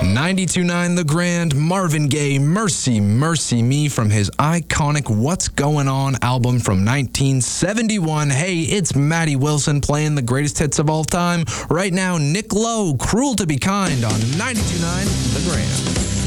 92.9 The Grand, Marvin Gaye, Mercy, Mercy Me from his iconic What's Going On album from 1971. Hey, it's Maddie Wilson playing the greatest hits of all time. Right now, Nick Lowe, Cruel to Be Kind on 92.9 The Grand.